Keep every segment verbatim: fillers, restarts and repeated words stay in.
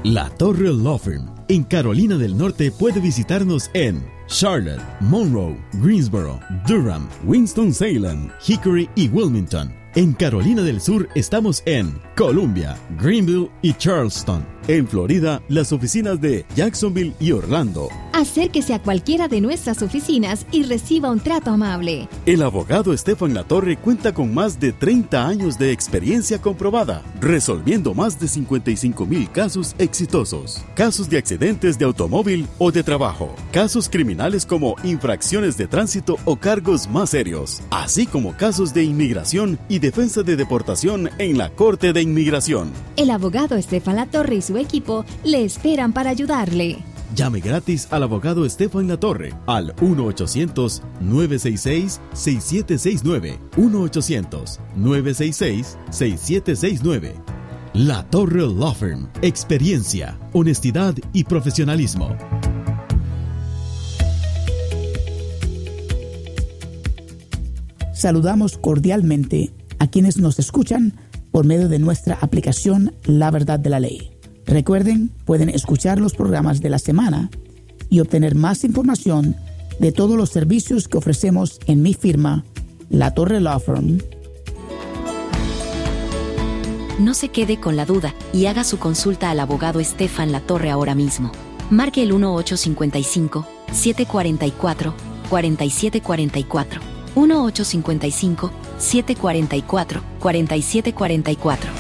La Torre Law Firm. En Carolina del Norte puede visitarnos en Charlotte, Monroe, Greensboro, Durham, Winston-Salem, Hickory y Wilmington. En Carolina del Sur estamos en Columbia, Greenville y Charleston. En Florida, las oficinas de Jacksonville y Orlando. Acérquese a cualquiera de nuestras oficinas y reciba un trato amable. El abogado Estefan Latorre cuenta con más de treinta años de experiencia comprobada, resolviendo más de cincuenta y cinco mil casos exitosos. Casos de accidentes de automóvil o de trabajo, casos criminales como infracciones de tránsito o cargos más serios, así como casos de inmigración y defensa de deportación en la Corte de Inmigración. El abogado Estefan Latorre y su equipo le esperan para ayudarle. Llame gratis al abogado Estefan Latorre al uno ochocientos, nueve seis seis, seis siete seis nueve, uno ochocientos, nueve seis seis, seis siete seis nueve. La Torre Law Firm. Experiencia, honestidad y profesionalismo. Saludamos cordialmente a quienes nos escuchan por medio de nuestra aplicación La Verdad de la Ley. Recuerden, pueden escuchar los programas de la semana y obtener más información de todos los servicios que ofrecemos en mi firma, La Torre Law Firm. No se quede con la duda y haga su consulta al abogado Estefan Latorre ahora mismo. Marque el uno ocho cinco cinco, siete cuatro cuatro, cuatro siete cuatro cuatro. uno ocho cinco cinco, siete cuatro cuatro, cuatro siete cuatro cuatro.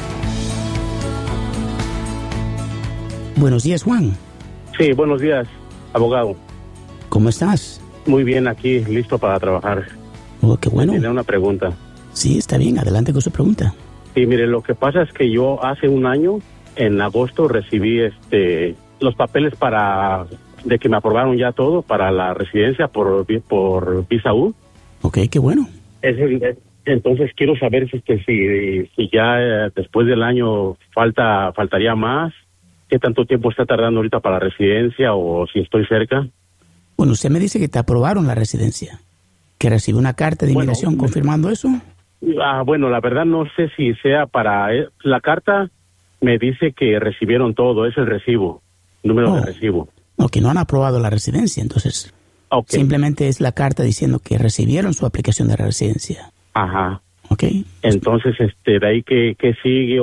Buenos días, Juan. Sí, buenos días, abogado. ¿Cómo estás? Muy bien, aquí, listo para trabajar. Oh, qué bueno. Tiene una pregunta. Sí, está bien, adelante con su pregunta. Sí, mire, lo que pasa es que yo hace un año, en agosto, recibí este los papeles para de que me aprobaron ya todo para la residencia por, por Visa U. Ok, qué bueno. Es, entonces quiero saber si, si, si ya eh, después del año falta faltaría más. ¿Qué tanto tiempo está tardando ahorita para la residencia o si estoy cerca? Bueno, usted me dice que te aprobaron la residencia, que recibió una carta de inmigración bueno, confirmando eso. Ah, bueno, la verdad no sé si sea para... Eh, la carta me dice que recibieron todo, es el recibo, número oh, de recibo. Ok, no han aprobado la residencia, entonces okay. Simplemente es la carta diciendo que recibieron su aplicación de la residencia. Ajá. Ok. Entonces, este, de ahí que, que sigue o...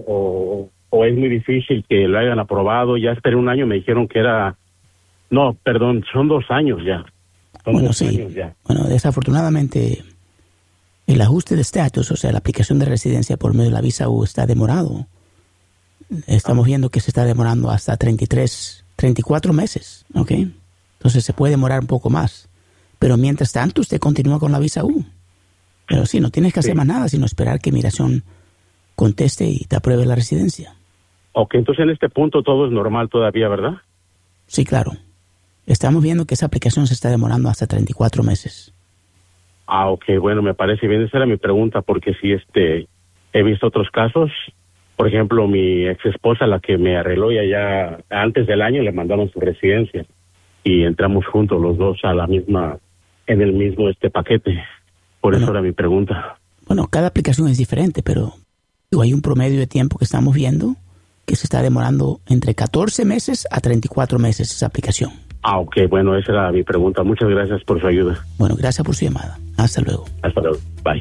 o o es muy difícil que lo hayan aprobado. Ya esperé un año, me dijeron que era... No, perdón, son dos años ya. Son bueno, dos sí. años ya. Bueno, desafortunadamente, el ajuste de estatus, o sea, la aplicación de residencia por medio de la Visa U está demorado. Estamos ah. viendo que se está demorando hasta treinta y tres, treinta y cuatro meses, ¿ok? Entonces se puede demorar un poco más. Pero mientras tanto, usted continúa con la Visa U. Pero sí, no tienes que hacer sí. más nada, sino esperar que Migración conteste y te apruebe la residencia. Ok, entonces en este punto todo es normal todavía, ¿verdad? Sí, claro. Estamos viendo que esa aplicación se está demorando hasta treinta y cuatro meses. Ah, ok, bueno, me parece bien. Esa era mi pregunta, porque sí, este, he visto otros casos. Por ejemplo, mi ex esposa, la que me arregló ya, ya antes del año, le mandaron su residencia. Y entramos juntos los dos a la misma, en el mismo este paquete. Por bueno, eso era mi pregunta. Bueno, cada aplicación es diferente, pero hay un promedio de tiempo que estamos viendo que se está demorando entre catorce meses a treinta y cuatro meses esa aplicación. Ah, ok, bueno, esa era mi pregunta. Muchas gracias por su ayuda. Bueno, gracias por su llamada. Hasta luego. Hasta luego. Bye.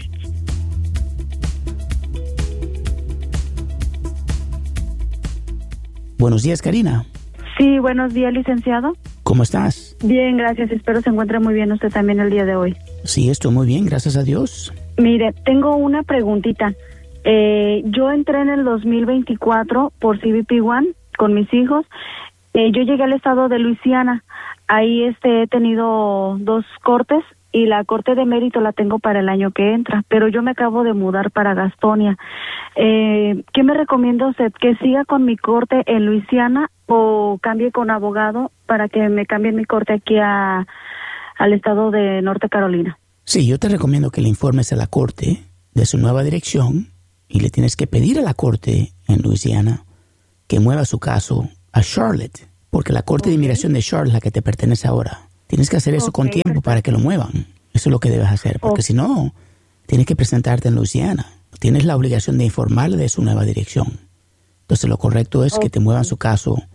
Buenos días, Karina. Sí, buenos días, licenciado. ¿Cómo estás? Bien, gracias. Espero se encuentre muy bien usted también el día de hoy. Sí, estoy muy bien, gracias a Dios. Mire, tengo una preguntita. Eh, yo entré en el dos mil veinticuatro por C B P One con mis hijos. Eh, yo llegué al estado de Luisiana. Ahí este he tenido dos cortes y la corte de mérito la tengo para el año que entra. Pero yo me acabo de mudar para Gastonia. Eh, ¿Qué me recomienda usted? ¿Que siga con mi corte en Luisiana o cambie con abogado para que me cambien mi corte aquí a, al estado de Norte Carolina? Sí, yo te recomiendo que le informes a la corte de su nueva dirección. Y le tienes que pedir a la corte en Luisiana que mueva su caso a Charlotte, porque la corte okay. de inmigración de Charlotte es la que te pertenece ahora. Tienes que hacer eso okay, con tiempo perfecto. Para que lo muevan. Eso es lo que debes hacer, porque okay. si no, tienes que presentarte en Luisiana. Tienes la obligación de informarle de su nueva dirección. Entonces lo correcto es okay. que te muevan su caso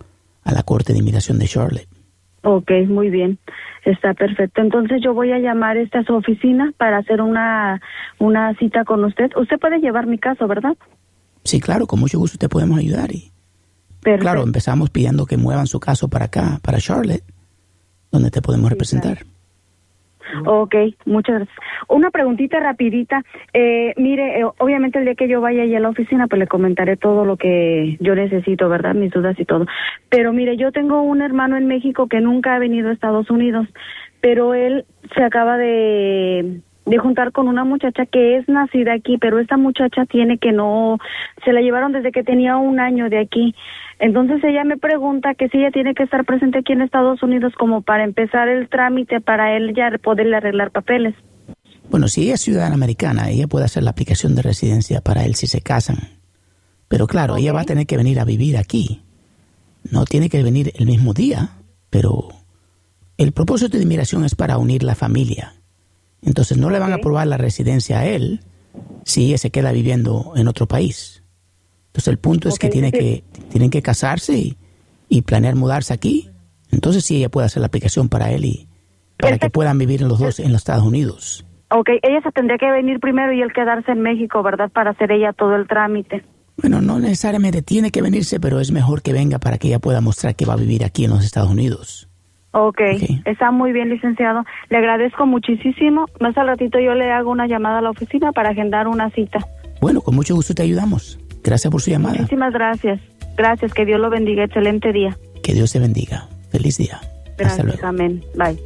a la Corte de Inmigración de Charlotte. Ok, muy bien. Está perfecto. Entonces yo voy a llamar esta a su oficina para hacer una, una cita con usted. Usted puede llevar mi caso, ¿verdad? Sí, claro, con mucho gusto te podemos ayudar. Y Perfecto. claro, empezamos pidiendo que muevan su caso para acá, para Charlotte, donde te podemos sí, representar. Claro. Ok, muchas gracias. Una preguntita rapidita. Eh, mire, eh, obviamente el día que yo vaya allá a la oficina, pues le comentaré todo lo que yo necesito, ¿verdad? Mis dudas y todo. Pero mire, yo tengo un hermano en México que nunca ha venido a Estados Unidos, pero él se acaba de... de juntar con una muchacha que es nacida aquí, pero esta muchacha tiene que no, se la llevaron desde que tenía un año de aquí. Entonces ella me pregunta que si ella tiene que estar presente aquí en Estados Unidos como para empezar el trámite para él ya poderle arreglar papeles. Bueno, si ella es ciudadana americana, ella puede hacer la aplicación de residencia para él si se casan. Pero claro, okay. Ella va a tener que venir a vivir aquí. No tiene que venir el mismo día, pero el propósito de inmigración es para unir la familia. Entonces no le van a aprobar la residencia a él si ella se queda viviendo en otro país. Entonces el punto es okay, que, tiene sí. que tienen que casarse y, y planear mudarse aquí. Entonces sí ella puede hacer la aplicación para él y para este, que puedan vivir los dos en los Estados Unidos. Ok, ella se tendría que venir primero y él quedarse en México, ¿verdad? Para hacer ella todo el trámite. Bueno, no necesariamente tiene que venirse, pero es mejor que venga para que ella pueda mostrar que va a vivir aquí en los Estados Unidos. Okay, ok, está muy bien, licenciado. Le agradezco muchísimo. Más al ratito yo le hago una llamada a la oficina para agendar una cita. Bueno, con mucho gusto te ayudamos. Gracias por su llamada. Muchísimas gracias. Gracias, que Dios lo bendiga. Excelente día. Que Dios te bendiga. Feliz día. Gracias, hasta luego. Amén. Bye.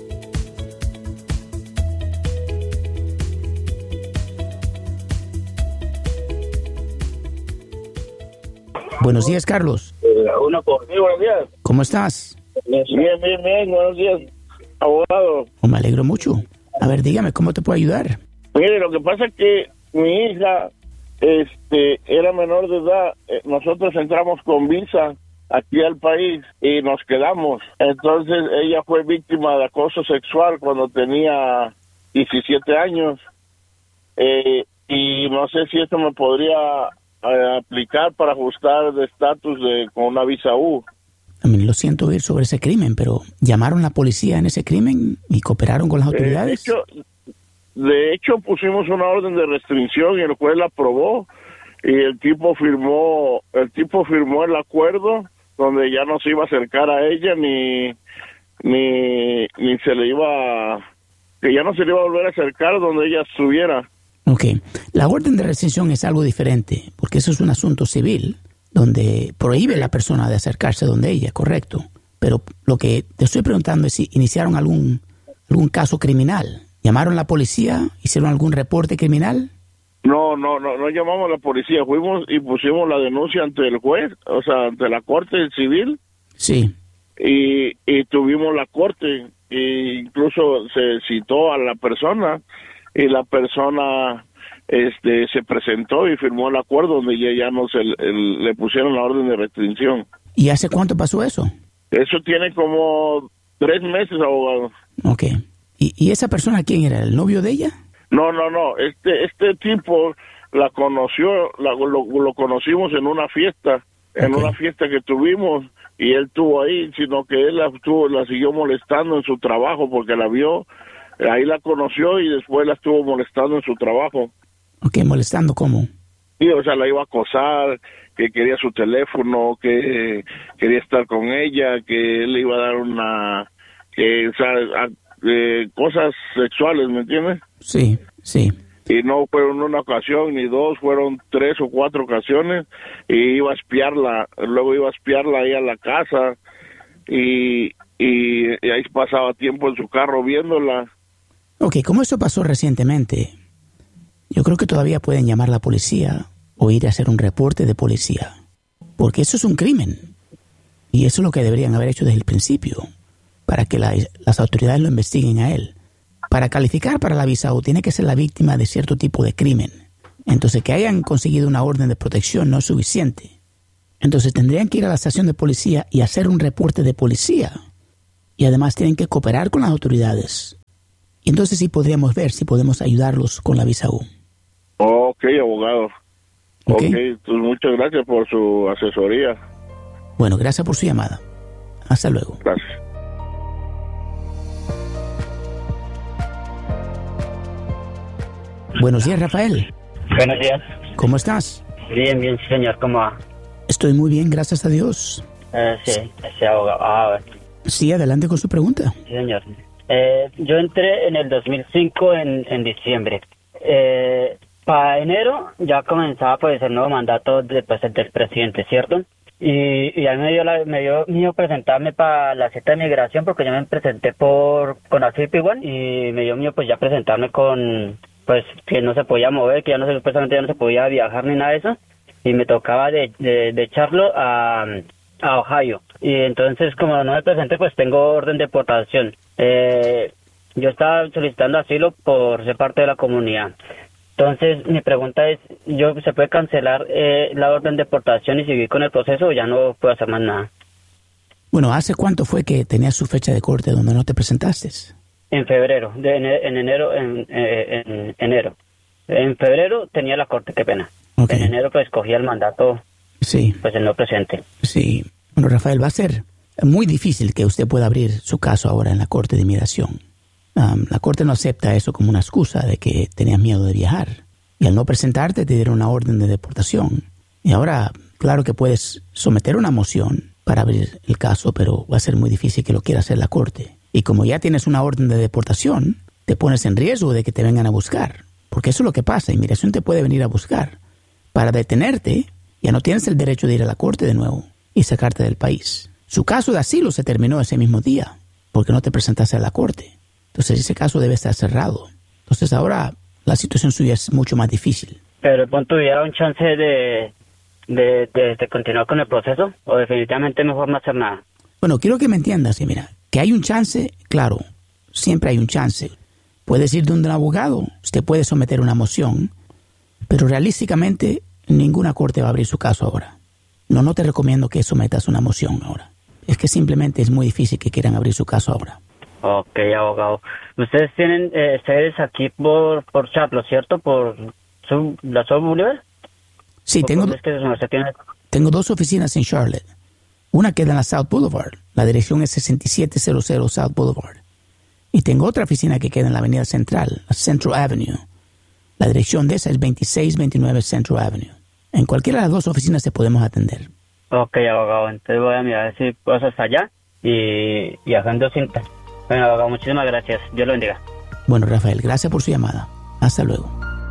Buenos días, Carlos. Una por mí, buenos días. ¿Cómo estás? Bien, bien, bien, buenos días, abogado. Oh, me alegro mucho. A ver, dígame, ¿cómo te puedo ayudar? Mire, lo que pasa es que mi hija este, era menor de edad. Nosotros entramos con visa aquí al país y nos quedamos. Entonces, ella fue víctima de acoso sexual cuando tenía diecisiete años. Eh, y no sé si esto me podría eh, aplicar para ajustar de estatus de con una visa U. A mí lo siento oír sobre ese crimen, pero ¿llamaron a la policía en ese crimen y cooperaron con las autoridades? De hecho, de hecho, pusimos una orden de restricción y el juez la aprobó y el tipo firmó, el tipo firmó el acuerdo donde ya no se iba a acercar a ella ni ni ni se le iba que ya no se le iba a volver a acercar donde ella estuviera. Ok, la orden de restricción es algo diferente porque eso es un asunto civil donde prohíbe a la persona de acercarse donde ella, correcto. Pero lo que te estoy preguntando es si iniciaron algún algún caso criminal. ¿Llamaron a la policía? ¿Hicieron algún reporte criminal? No, no, no, no llamamos a la policía. Fuimos y pusimos la denuncia ante el juez, o sea, ante la corte civil. Sí. Y, y tuvimos la corte, e incluso se citó a la persona y la persona este se presentó y firmó el acuerdo donde ya, ya no se el, le pusieron la orden de restricción. ¿Y hace cuánto pasó eso? Eso tiene como tres meses, abogado. Ok. ¿Y, y esa persona quién era? ¿El novio de ella? No, no, no. Este este tipo la conoció, la, lo, lo conocimos en una fiesta, en okay. una fiesta que tuvimos y él estuvo ahí, sino que él la, estuvo, la siguió molestando en su trabajo porque la vio, ahí la conoció y después la estuvo molestando en su trabajo. Ok, ¿molestando cómo? Sí, o sea, la iba a acosar, que quería su teléfono, que quería estar con ella, que él le iba a dar una... que o sea, a, eh, cosas sexuales, ¿me entiendes? Sí, sí. Y no fueron una ocasión ni dos, fueron tres o cuatro ocasiones y iba a espiarla, luego iba a espiarla ahí a la casa y, y, y ahí pasaba tiempo en su carro viéndola. Ok, como eso pasó recientemente, yo creo que todavía pueden llamar a la policía o ir a hacer un reporte de policía, porque eso es un crimen y eso es lo que deberían haber hecho desde el principio, para que la, las autoridades lo investiguen a él. Para calificar para la visa U tiene que ser la víctima de cierto tipo de crimen. Entonces, que hayan conseguido una orden de protección no es suficiente. Entonces, tendrían que ir a la estación de policía y hacer un reporte de policía. Y además tienen que cooperar con las autoridades. Y entonces sí podríamos ver si podemos ayudarlos con la visa U. Ok, abogado. Ok, okay pues muchas gracias por su asesoría. Bueno, gracias por su llamada. Hasta luego. Gracias. Buenos días, Rafael. Buenos días. ¿Cómo estás? Bien, bien, señor. ¿Cómo va? Estoy muy bien, gracias a Dios. Eh, sí, ese abogado. Ah, Sí, adelante con su pregunta. sí, señor. Eh, yo entré en el dos mil cinco en, en diciembre. Eh, para enero ya comenzaba pues el nuevo mandato de, pues, del presidente, ¿cierto? Y, y a mí me dio, la, me dio miedo presentarme para la cita de migración porque yo me presenté por con A C P One y me dio miedo pues ya presentarme con pues que no se podía mover, que ya no se supuestamente ya no se podía viajar ni nada de eso y me tocaba de, de, de echarlo a, a Ohio. Y entonces como no me presenté pues tengo orden de deportación. Eh, yo estaba solicitando asilo por ser parte de la comunidad. Entonces, mi pregunta es, ¿yo se puede cancelar eh, la orden de deportación y seguir con el proceso o ya no puedo hacer más nada? Bueno, ¿hace cuánto fue que tenías su fecha de corte donde no te presentaste? En febrero, de ene- en enero, en, eh, en enero. En febrero tenía la corte, qué pena. Okay. En enero pues cogía el mandato, Sí, pues el no presidente. sí. Bueno, Rafael, va a ser muy difícil que usted pueda abrir su caso ahora en la Corte de Inmigración. Um, la Corte no acepta eso como una excusa de que tenías miedo de viajar. Y al no presentarte te dieron una orden de deportación. Y ahora, claro que puedes someter una moción para abrir el caso, pero va a ser muy difícil que lo quiera hacer la Corte. Y como ya tienes una orden de deportación, te pones en riesgo de que te vengan a buscar. Porque eso es lo que pasa. Inmigración te puede venir a buscar. Para detenerte, ya no tienes el derecho de ir a la Corte de nuevo y sacarte del país. Su caso de asilo se terminó ese mismo día, porque no te presentaste a la Corte. Entonces ese caso debe estar cerrado. Entonces ahora la situación suya es mucho más difícil. Pero ¿pon tuviera un chance de, de, de, de continuar con el proceso o definitivamente mejor no hacer nada? Bueno, quiero que me entiendas, y mira, que hay un chance, claro, siempre hay un chance. Puedes ir donde un abogado, usted puede someter una moción, pero realísticamente ninguna corte va a abrir su caso ahora. No, no te recomiendo que sometas una moción ahora. Es que simplemente es muy difícil que quieran abrir su caso ahora. Ok, abogado. Ustedes tienen eh, sedes aquí por, por Charlotte, ¿cierto? Por su, la South Boulevard. Sí, tengo, Es que usted tiene... tengo dos oficinas en Charlotte. Una queda en la South Boulevard. La dirección es sesenta y siete cero cero South Boulevard. Y tengo otra oficina que queda en la Avenida Central, la Central Avenue. La dirección de esa es veintiséis veintinueve Central Avenue. En cualquiera de las dos oficinas te podemos atender. Ok, abogado. Entonces voy a mirar si puedo hasta allá y, y agendo cinta. Bueno, abogado, muchísimas gracias. Dios lo bendiga. Bueno, Rafael, gracias por su llamada. Hasta luego.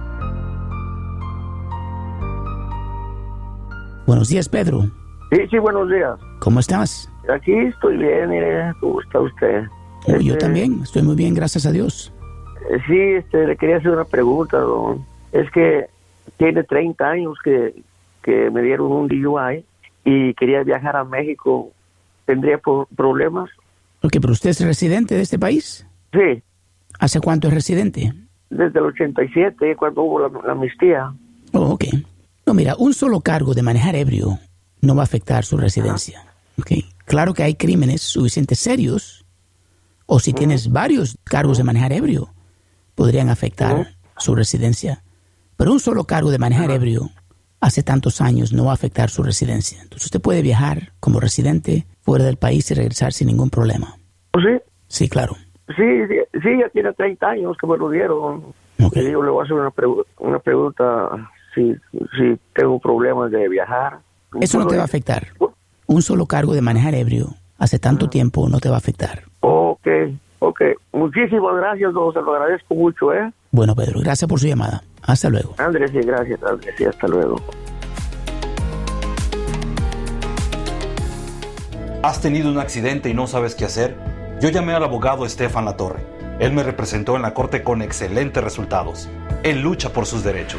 Buenos días, Pedro. Sí, sí, buenos días. ¿Cómo estás? Aquí estoy bien, mire, ¿cómo está usted? Oh, yo Este, también, estoy muy bien, gracias a Dios. eh, Sí, este, le quería hacer una pregunta, don. Es que tiene treinta años que, que me dieron un D U I y quería viajar a México. ¿Tendría pro- problemas? Ok, pero usted es residente de este país. Sí, ¿Hace cuánto es residente? desde el ochenta y siete, cuando hubo la, la amnistía. Oh, ok. No, mira, un solo cargo de manejar ebrio no va a afectar su residencia. Okay. Claro que hay crímenes suficientes serios, o si tienes varios cargos de manejar ebrio, podrían afectar su residencia. Pero un solo cargo de manejar ebrio hace tantos años no va a afectar su residencia. Entonces usted puede viajar como residente fuera del país y regresar sin ningún problema. ¿Sí? Sí, claro. Sí, sí, sí, ya tiene treinta años que me lo dieron. Ok. Y yo le voy a hacer una, pregu- una pregunta, si, si tengo problemas de viajar. Eso no te va a afectar. Un solo cargo de manejar ebrio hace tanto tiempo no te va a afectar. Ok, ok. Muchísimas gracias, don. Se lo agradezco mucho, ¿eh? Bueno, Pedro, gracias por su llamada. Hasta luego. Andrés, sí, gracias, Andrés, sí, hasta luego. ¿Has tenido un accidente y no sabes qué hacer? Yo llamé al abogado Estefan Latorre. Él me representó en la corte con excelentes resultados. Él lucha por sus derechos.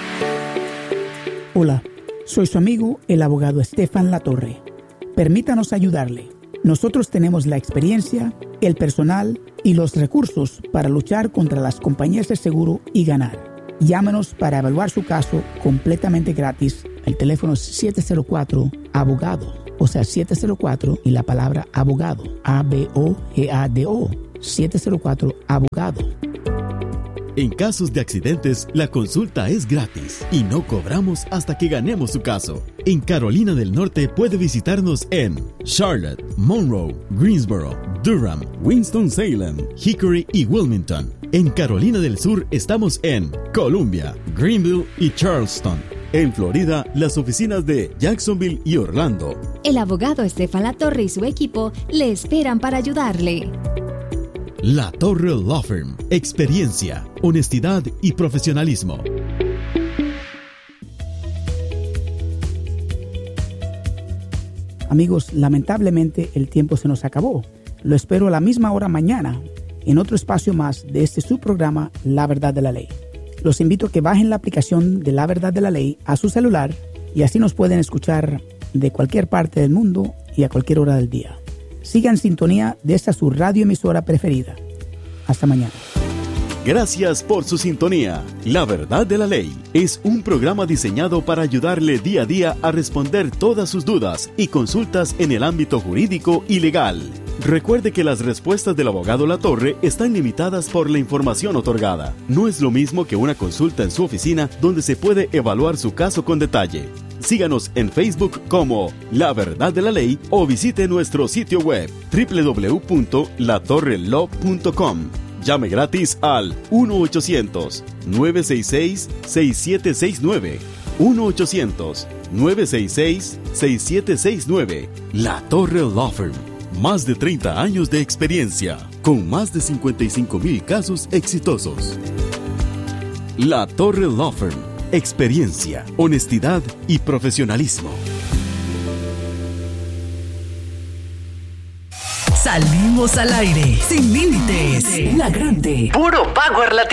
Hola, soy su amigo, el abogado Estefan Latorre. Permítanos ayudarle. Nosotros tenemos la experiencia, el personal y los recursos para luchar contra las compañías de seguro y ganar. Llámenos para evaluar su caso completamente gratis. El teléfono es siete cero cuatro abogado, o sea, siete cero cuatro y la palabra abogado, A B O G A D O, siete cero cuatro abogado. En casos de accidentes, la consulta es gratis y no cobramos hasta que ganemos su caso. En Carolina del Norte puede visitarnos en Charlotte, Monroe, Greensboro, Durham, Winston-Salem, Hickory y Wilmington. En Carolina del Sur estamos en Columbia, Greenville y Charleston. En Florida, las oficinas de Jacksonville y Orlando. El abogado Estefan Latorre y su equipo le esperan para ayudarle. La Torre Law Firm. Experiencia, honestidad y profesionalismo. Amigos, lamentablemente el tiempo se nos acabó. Lo espero a la misma hora mañana, en otro espacio más de este subprograma La Verdad de la Ley. Los invito a que bajen la aplicación de La Verdad de la Ley a su celular y así nos pueden escuchar de cualquier parte del mundo y a cualquier hora del día. Sigan en sintonía de esta su radioemisora preferida. Hasta mañana. Gracias por su sintonía. La Verdad de la Ley es un programa diseñado para ayudarle día a día a responder todas sus dudas y consultas en el ámbito jurídico y legal. Recuerde que las respuestas del abogado Latorre están limitadas por la información otorgada. No es lo mismo que una consulta en su oficina donde se puede evaluar su caso con detalle. Síganos en Facebook como La Verdad de la Ley o visite nuestro sitio web doble u doble u doble u punto la torre law punto com. Llame gratis al uno ochocientos, nueve seis seis, seis siete seis nueve. uno ochocientos, nueve seis seis, seis siete seis nueve. La Torre Law Firm. Más de treinta años de experiencia, con más de cincuenta y cinco mil casos exitosos. La Torre Law Firm. Experiencia, honestidad y profesionalismo. Salimos al aire, sin límites, la grande, puro power latino.